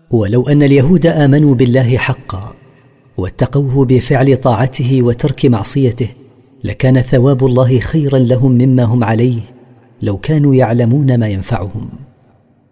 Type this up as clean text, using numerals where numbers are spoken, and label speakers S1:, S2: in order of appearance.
S1: ولو أن اليهود آمنوا بالله حقا واتقوه بفعل طاعته وترك معصيته لكان ثواب الله خيرا لهم مما هم عليه لو كانوا يعلمون ما ينفعهم.